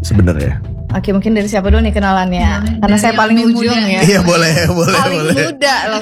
sebenarnya? Oke, mungkin dari siapa dulu nih kenalannya? Karena saya paling ujung ya. Iya, boleh. Paling muda loh.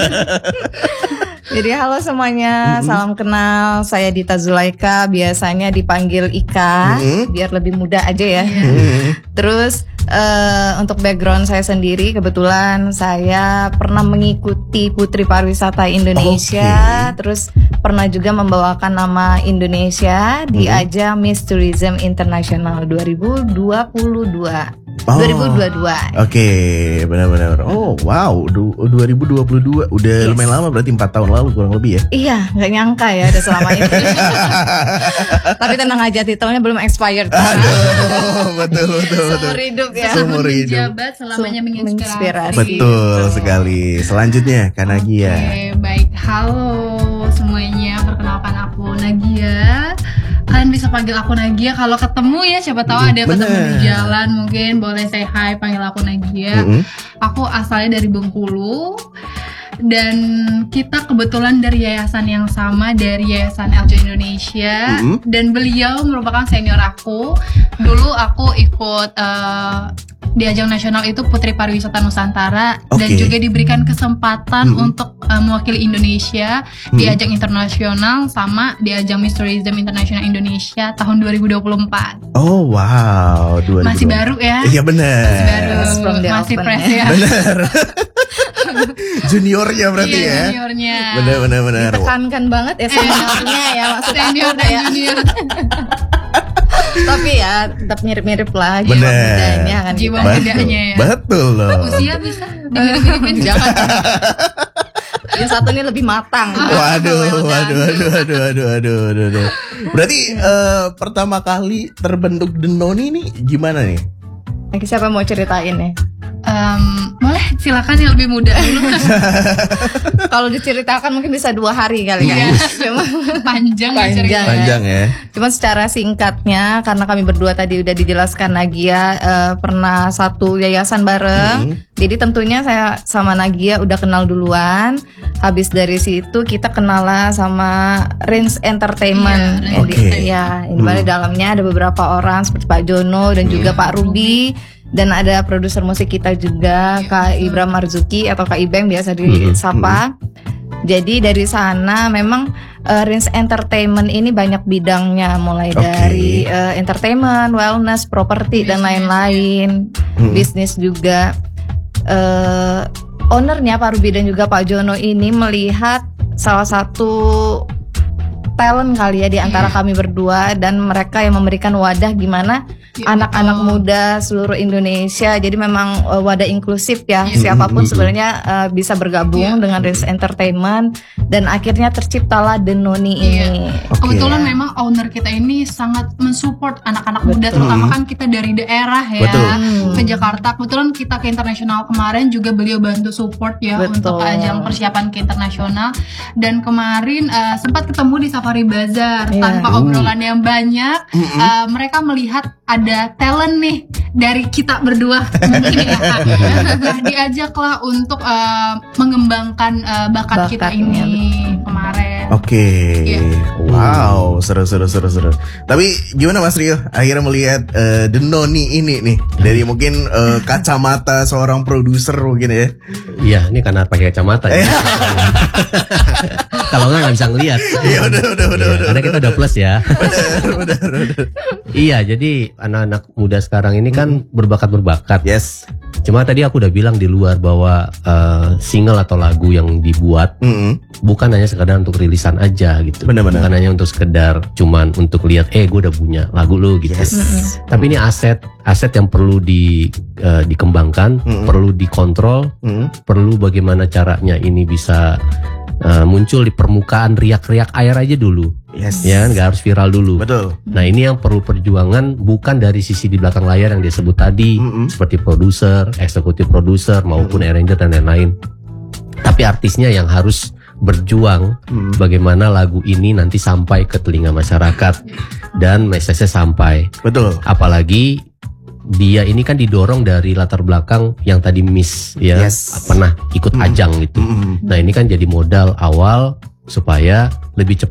Jadi halo semuanya, salam kenal. Saya Dita Zulaika, biasanya dipanggil Ika, biar lebih muda aja ya. Terus untuk background saya sendiri, kebetulan saya pernah mengikuti Putri Pariwisata Indonesia, terus pernah juga membawakan nama Indonesia di ajang Miss Tourism International 2022. 2022. Oke, benar-benar. Oh, wow, 2022 udah lumayan lama, berarti 4 tahun lalu kurang lebih ya. Iya, nggak nyangka ya udah selama ini. Tapi tenang aja, titelnya belum expired. Aduh, betul. Seumur hidup ya. Seumur hidup. Menjabat selamanya menginspirasi. Betul sekali. Selanjutnya, Kak Nagia. Oke, baik. Halo semuanya, perkenalkan aku Nagia. Kalian bisa panggil aku Nagia kalau ketemu ya, siapa tahu ada ketemu di jalan, mungkin boleh say hi, panggil aku Nagia. Aku asalnya dari Bengkulu dan kita kebetulan dari yayasan yang sama, dari Yayasan LJ Indonesia, dan beliau merupakan senior aku. Dulu aku ikut di ajang nasional itu Putri Pariwisata Nusantara, dan juga diberikan kesempatan untuk mewakili Indonesia di ajang internasional sama di ajang Miss Tourism International Indonesia tahun 2024. Oh wow, 2024. Masih baru ya? Iya benar. Masih fresh ya. Benar. Juniornya berarti ya. Juniornya. Benar. Ditekankan banget ya seniornya ya, maksudnya senior dan junior. Tapi ya tetap mirip-mirip lah jiwa Bener. mudanya kan. Jiwa kita. mudanya ya. Betul loh. Usia bisa dimirip-miripin. Jangan. Yang satu ini lebih matang. Waduh. Berarti pertama kali terbentuk Denoni nih gimana nih? Siapa mau ceritain nih? Boleh, silakan yang lebih muda dulu. Kalau diceritakan mungkin bisa 2 hari kali ya. Cuma Panjang ya. Cuma secara singkatnya, karena kami berdua tadi udah dijelaskan Nagia pernah satu yayasan bareng. Jadi tentunya saya sama Nagia udah kenal duluan. Habis dari situ kita kenalan sama Rins Entertainment. Ya, ini di dalamnya ada beberapa orang seperti Pak Jono dan juga Pak Ruby. Dan ada produser musik kita juga, Kak Ibram Marzuki atau Kak Ibeng biasa disapa. Jadi dari sana memang Rins Entertainment ini banyak bidangnya, mulai dari entertainment, wellness, properti dan lain-lain, bisnis juga. Ownernya Pak Ruby dan juga Pak Jono ini melihat salah satu talent kali ya di antara kami berdua, dan mereka yang memberikan wadah gimana anak-anak muda seluruh Indonesia. Jadi memang wadah inklusif ya, siapapun sebenarnya bisa bergabung dengan Rins Entertainment, dan akhirnya terciptalah Denoni ini. Kebetulan memang owner kita ini sangat mensupport anak-anak muda, terutama kan kita dari daerah ya, ke Jakarta. Kebetulan kita ke internasional kemarin juga beliau bantu support ya untuk ajang persiapan ke internasional. Dan kemarin sempat ketemu di Safari Bazaar, tanpa obrolan yang banyak, mereka melihat ada talent nih dari kita berdua mungkin ya. Nah, diajaklah untuk mengembangkan bakat kita ini kemarin. Wow, seru. Tapi gimana Mas Rio akhirnya melihat Denoni ini nih dari mungkin kacamata seorang produser mungkin ya? Iya, ini karena pakai kacamata ya. Kalau nggak bisa ngelihat. Iya udah. Karena kita udah plus ya. Benar. Iya, jadi anak-anak muda sekarang ini kan berbakat. Yes. Cuma tadi aku udah bilang di luar bahwa single atau lagu yang dibuat bukan hanya sekedar untuk rilisan aja gitu. Benar. Bukan hanya untuk sekedar cuman untuk lihat gue udah punya lagu lu gitu. Tapi ini aset yang perlu dikembangkan, perlu dikontrol, perlu bagaimana caranya ini bisa muncul di permukaan, riak-riak air aja dulu. Ya, nggak harus viral dulu. Betul. Nah, ini yang perlu perjuangan bukan dari sisi di belakang layar yang disebut tadi, seperti produser, eksekutif produser maupun arranger dan lain-lain. Tapi artisnya yang harus berjuang bagaimana lagu ini nanti sampai ke telinga masyarakat dan message-nya sampai. Betul. Apalagi dia ini kan didorong dari latar belakang yang tadi Miss ya, pernah ikut ajang gitu. Nah, ini kan jadi modal awal supaya lebih cepat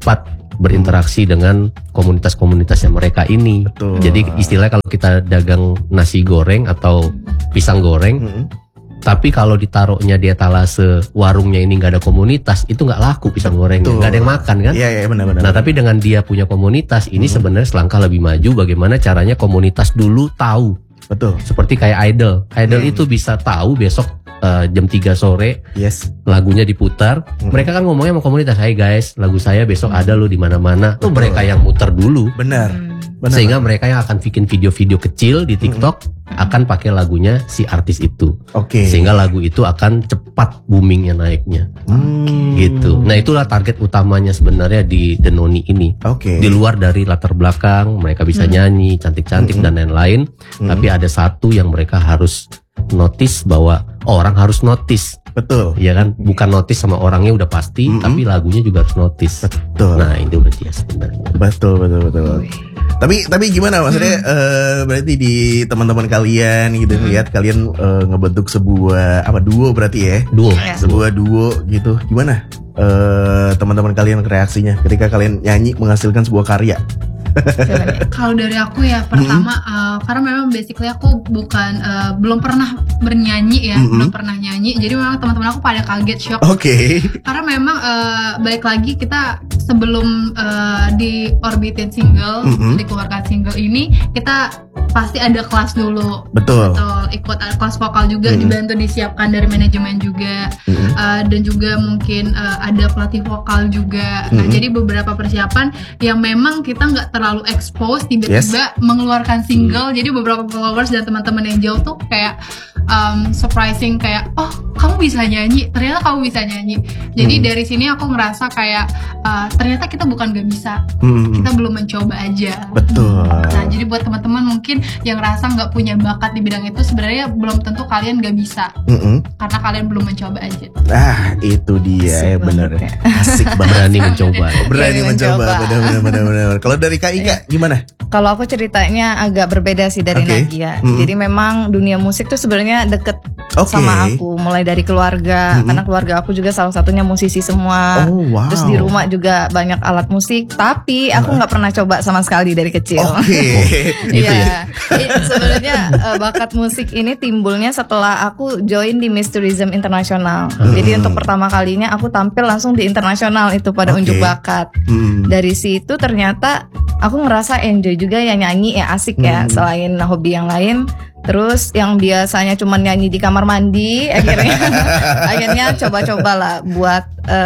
berinteraksi dengan komunitas-komunitasnya mereka ini. Betul. Jadi istilahnya kalau kita dagang nasi goreng atau pisang goreng, tapi kalau ditaruhnya di etalase warungnya ini nggak ada komunitas, itu nggak laku pisang gorengnya, nggak ada yang makan kan? Iya benar-benar. Nah tapi dengan dia punya komunitas ini sebenarnya selangkah lebih maju. Bagaimana caranya komunitas dulu tahu. Betul. Seperti kayak Idol itu bisa tahu besok jam 3 sore lagunya diputar. Mereka kan ngomongnya sama komunitas, "Hai guys, lagu saya besok ada loh di mana-mana." Tuh mereka yang muter dulu. Benar. Sehingga mereka yang akan bikin video-video kecil di TikTok akan pakai lagunya si artis itu. Sehingga lagu itu akan cepat boomingnya naiknya. Gitu. Nah itulah target utamanya sebenarnya di Denoni ini. Di luar dari latar belakang, mereka bisa nyanyi cantik-cantik dan lain-lain. Tapi ada satu yang mereka harus notice, bahwa orang harus notice. Betul. Ya kan, bukan notice sama orangnya udah pasti, tapi lagunya juga harus notice. Betul. Nah itu udah dia sebenarnya. Betul. Tapi gimana maksudnya berarti di teman-teman kalian gitu lihat kalian ngebentuk sebuah duo berarti ya? Duo. Sebuah duo gitu. Gimana teman-teman kalian reaksinya ketika kalian nyanyi menghasilkan sebuah karya? Kalau dari aku ya pertama karena memang basically aku bukan belum pernah bernyanyi ya, belum pernah nyanyi. Jadi memang teman-teman aku pada kaget, shock. Karena memang balik lagi kita sebelum diorbitin single, dikeluarkan single ini, kita pasti ada kelas dulu. Betul. Ikut kelas vokal juga, dibantu disiapkan dari manajemen juga, dan juga mungkin ada pelatih vokal juga. Nah jadi beberapa persiapan yang memang kita nggak terlalu expose, tiba-tiba mengeluarkan single. Jadi beberapa followers dan teman-teman yang jauh tuh kayak surprising, kayak oh kamu bisa nyanyi, ternyata kamu bisa nyanyi. Jadi dari sini aku ngerasa kayak ternyata kita bukan gak bisa, kita belum mencoba aja. Betul. Nah jadi buat teman-teman mungkin yang rasa nggak punya bakat di bidang itu, sebenarnya belum tentu kalian gak bisa, karena kalian belum mencoba aja. Itu dia ya, benar. Asik banget. Berani mencoba. Berani mencoba. Benar. Kalau dari Kak Ika gimana? Kalau aku ceritanya agak berbeda sih dari Nagia. Jadi memang dunia musik tuh sebenarnya deket sama aku, mulai dari keluarga, karena keluarga aku juga salah satunya musisi semua. Terus di rumah juga banyak alat musik, tapi aku nggak pernah coba sama sekali dari kecil. Iya. Sebenarnya bakat musik ini timbulnya setelah aku join di Miss Tourism Internasional. Jadi untuk pertama kalinya aku tampil langsung di internasional itu pada unjuk bakat. Dari situ ternyata aku ngerasa enjoy juga ya nyanyi, ya asik ya, selain hobi yang lain. Terus yang biasanya cuma nyanyi di kamar mandi, akhirnya coba-cobalah buat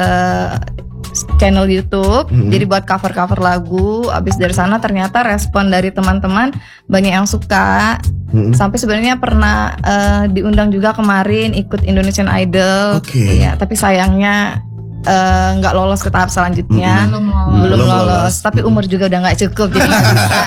channel YouTube. Jadi buat cover-cover lagu. Abis dari sana ternyata respon dari teman-teman banyak yang suka. Sampai sebenarnya pernah diundang juga kemarin ikut Indonesian Idol. Iya, tapi sayangnya nggak lolos ke tahap selanjutnya. Belum lolos. Tapi umur juga udah nggak cukup, jadi nggak bisa.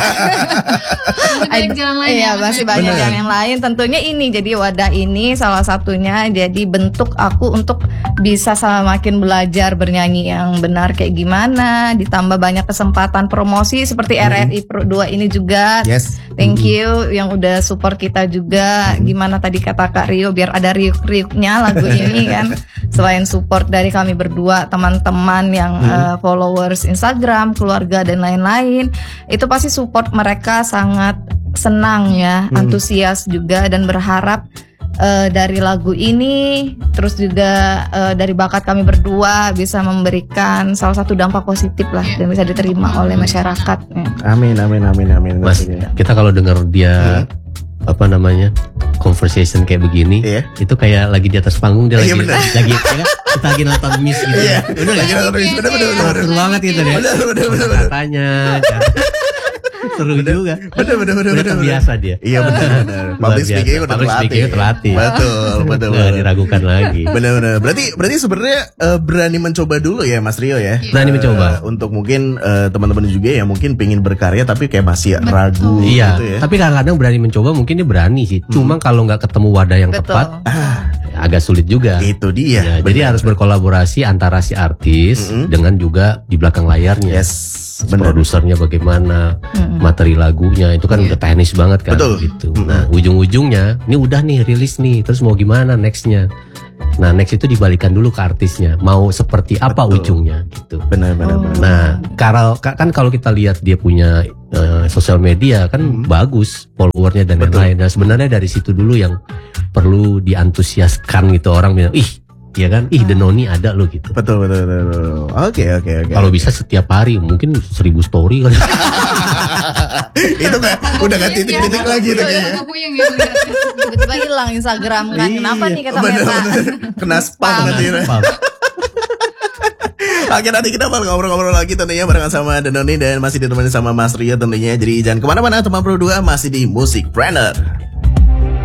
Banyak jalan lain. Iya, masih banyak jalan yang lain. Tentunya ini jadi wadah ini salah satunya. Jadi bentuk aku untuk bisa semakin belajar bernyanyi yang benar kayak gimana. Ditambah banyak kesempatan promosi seperti RRI Pro 2 ini juga. Thank you yang udah support kita juga. Gimana tadi kata Kak Rio, biar ada riuk-riuknya lagu ini kan. Selain support dari kami berdua, teman-teman yang followers Instagram, keluarga dan lain-lain, itu pasti support mereka sangat senang ya, antusias juga, dan berharap dari lagu ini, terus juga dari bakat kami berdua bisa memberikan salah satu dampak positif lah dan bisa diterima oleh masyarakat. Amin. Mas, kita kalau dengar dia conversation kayak begini, itu kayak lagi di atas panggung, dia lagi kita lagi nonton Miss gitu. Bener lagi nonton Miss, bener banget gitu deh. Bener. Katanya seru juga. Bener. Biasa dia. Iya bener. Public speaking udah terlatih. Betul. Nggak diragukan lagi. Bener. Berarti sebenarnya berani mencoba dulu ya Mas Rio ya. Berani mencoba. Untuk mungkin teman-teman juga yang mungkin pengen berkarya tapi kayak masih ragu. Iya. Gitu ya. Tapi kadang-kadang berani mencoba, mungkin dia berani sih. Cuma kalau nggak ketemu wadah yang tepat, agak sulit juga. Itu dia. Ya, jadi harus berkolaborasi antara si artis dengan juga di belakang layarnya. Produsernya bagaimana, materi lagunya itu kan udah teknis banget kan. Gitu. Nah ujung-ujungnya ini udah nih rilis nih, terus mau gimana nextnya? Nah next itu dibalikan dulu ke artisnya, mau seperti apa ujungnya gitu. Benar. Nah kalau kita lihat dia punya sosial media kan bagus followernya dan lain-lain. Nah sebenarnya dari situ dulu yang perlu diantusiaskan gitu, orang bilang ya kan, Denoni ada loh gitu. Betul. Oke. Kalau bisa setiap hari mungkin 1000 story kan. Itu udah gak titik-titik lagi tuh kayaknya. Tiba-tiba hilang Instagram kan. Kenapa nih kata Meta? Kena spam nanti. Oke, nanti kita bakal ngobrol-ngobrol lagi tentunya barengan sama Denoni dan masih ditemani sama Mas Rio tentunya. Jadi jangan kemana-mana, teman Pro 2 masih di Musikpreneur.